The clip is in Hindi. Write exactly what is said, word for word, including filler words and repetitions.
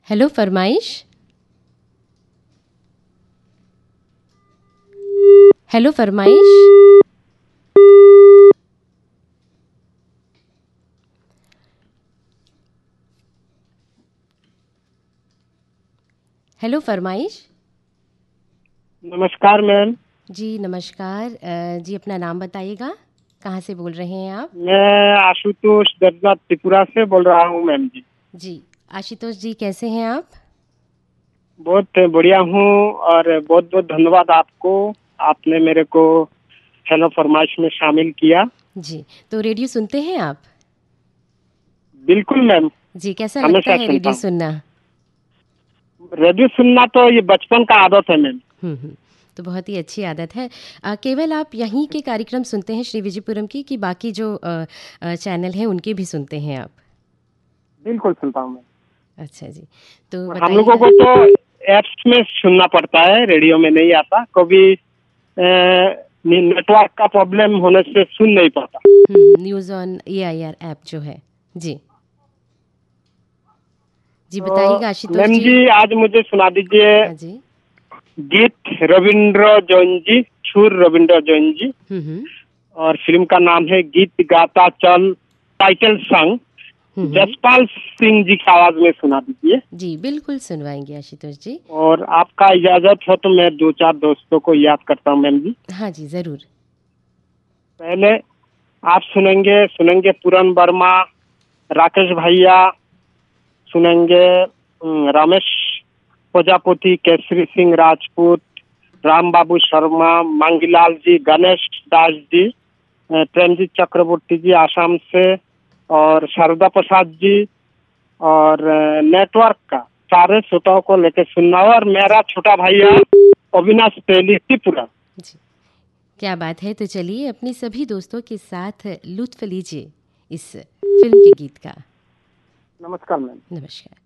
हेलो फरमाइश। हेलो फरमाइश। हेलो फरमाइश। नमस्कार मैम। जी नमस्कार। अ, जी अपना नाम बताइएगा, कहाँ से बोल रहे हैं आप? मैं आशुतोष दर्जा त्रिपुरा से बोल रहा हूँ मैम जी। जी आशुतोष जी, कैसे हैं आप? बहुत बढ़िया हूँ और बहुत बहुत धन्यवाद आपको। आपने मेरे को हेलो फरमाइश में शामिल किया। जी, तो रेडियो सुनते हैं आप? बिल्कुल मैम, जी, कैसा लगता हमेशा है सुनता रेडियो हूँ। सुनना? रेडियो सुनना तो ये बचपन का आदत है मैम। हुँ, हुँ। तो बहुत ही अच्छी आदत है। अ, केवल आप यहीं के कार्यक्रम सुनते हैं श्री विजयपुरम की, कि बाकी जो अ अ, चैनल हैं उनके भी सुनते हैं आप? बिल्कुल सुनता हूँ मैम। अच्छा जी, तो और हम लोगों बताइएगा। को तो एप्स में सुनना पड़ता है, रेडियो में नहीं आता। कभी नेटवर्क का प्रॉब्लम होने से सुन नहीं पाता। हुँ, हुँ, न्यूज़ ऑन एआईआर ऐप जो है। जी। जी तो बताइएगा आशुतोष मैम जी। जी, आज मुझे सुना दीजिए हाँ जी। गीत रविंद्र जैन जी, छुर रविंद्र जैन जी। हुँ, हुँ। और फिल्म का नाम है गीत गाता चल, टाइटल सॉन्ग। हुँ, हुँ। जसपाल सिंह जी की आवाज में सुना दीजिए। जी, बिल्कुल सुनवाएँगे आशुतोष जी। और आपका इजाजत हो तो मैं दो चार दोस्तों को याद करता हूँ मैम जी। हाँ जी, ज़रूर। पहले आप सुनेंगे सुनेंगे पूरन वर्मा, राकेश भैया, सुनेंगे अम, रमेश प्रजापति, केसरी सिंह राजपूत, राम बाबू शर्मा, मांगीलाल जी, गणेश दास जी, अ, प्रेमजीत चक्रवर्ती जी आसाम से, और शारदा प्रसाद जी, और अ, नेटवर्क का सारे श्रोताओं को लेकर सुनना हो। और मेरा छोटा भैया अविनाश तेली त्रिपुरा। जी, क्या बात है! तो चलिए अपने सभी दोस्तों के साथ लुत्फ़ लीजिए इस फ़िल्म के गीत का। नमस्कार मैम। नमस्कार।